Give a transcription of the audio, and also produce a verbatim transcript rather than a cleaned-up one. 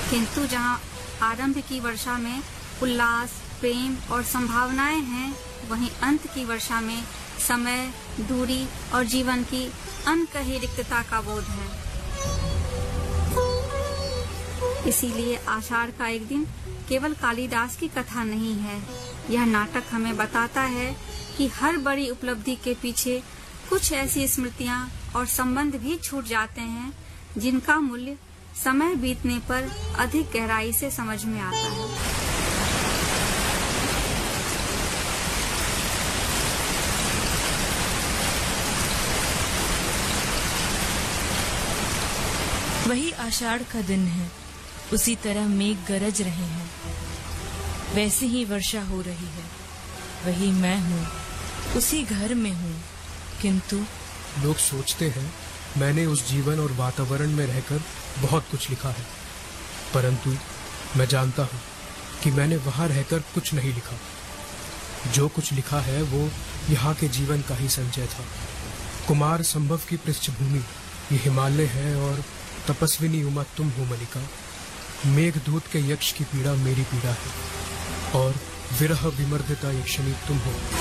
किंतु जहाँ आरंभ की वर्षा में उल्लास, प्रेम और संभावनाएं हैं, वहीं अंत की वर्षा में समय, दूरी और जीवन की अनकही रिक्तता का बोध है। इसीलिए आषाढ़ का एक दिन केवल कालिदास की कथा नहीं है। यह नाटक हमें बताता है कि हर बड़ी उपलब्धि के पीछे कुछ ऐसी स्मृतियां और संबंध भी छूट जाते हैं जिनका मूल्य समय बीतने पर अधिक गहराई से समझ में आता है। वही आषाढ़ का दिन है, उसी तरह मेघ गरज रहे हैं, वैसे ही वर्षा हो रही है। वही मैं हूँ, उसी घर में हूँ, किंतु लोग सोचते हैं मैंने उस जीवन और वातावरण में रहकर बहुत कुछ लिखा है, परंतु मैं जानता हूँ कि मैंने वहाँ रहकर कुछ नहीं लिखा। जो कुछ लिखा है वो यहाँ के जीवन का ही संचय था। कुमार संभव की पृष्ठभूमि ये हिमालय है और तपस्विनी उमा तुम हो मलिका। मेघदूत के यक्ष की पीड़ा मेरी पीड़ा है और विरह विमर्दिता यक्षिणी तुम हो।